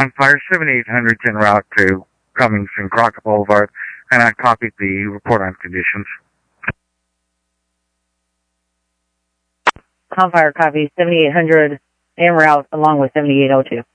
On fire 7800 en route to Cummings and Crockett Boulevard, and I copied the report on conditions. On fire copy 7800 en route along with 7802.